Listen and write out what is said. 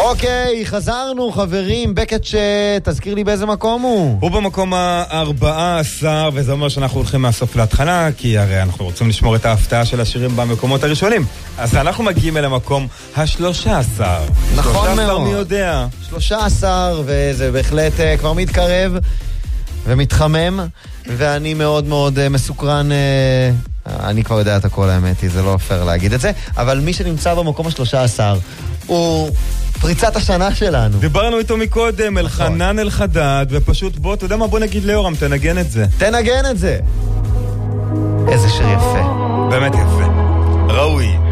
אוקיי, חזרנו חברים, בקט תזכיר לי באיזה מקום הוא? הוא במקום ה-14, וזה אומר שאנחנו הולכים מהסוף להתחלה, כי הרי אנחנו רוצים לשמור את ההפתעה של השירים במקומות הראשונים. אז אנחנו מגיעים אל המקום ה-13. נכון מאוד. 13 מי יודע? 13, וזה בהחלט כבר מתקרב ומתחמם, ואני מאוד מאוד מסוקרן. אני כבר יודע את הכל, האמת היא, זה לא פייר להגיד את זה, אבל מי שנמצא במקום ה-13 הוא פריצת השנה שלנו. דיברנו איתו מקודם, אלחנן אלחדד, ופשוט בוא, אתה יודע מה, בוא נגיד ליורם, תנגן את זה. תנגן את זה. איזה שיר יפה. באמת יפה. ראוי.